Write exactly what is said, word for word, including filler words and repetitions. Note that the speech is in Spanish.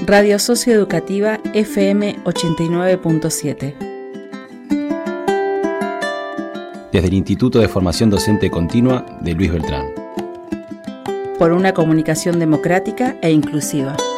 Radio Socioeducativa F M ochenta y nueve punto siete. Desde el Instituto de Formación Docente Continua de Luis Beltrán. Por una comunicación democrática e inclusiva.